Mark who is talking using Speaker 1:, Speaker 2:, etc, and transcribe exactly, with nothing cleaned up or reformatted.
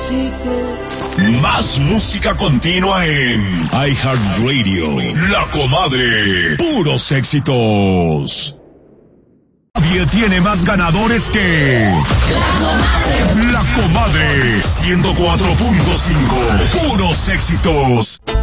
Speaker 1: Más música continua en iHeartRadio. La Comadre. Puros éxitos. Nadie tiene más ganadores que La Comadre. La Comadre. ciento cuatro punto cinco. Puros éxitos.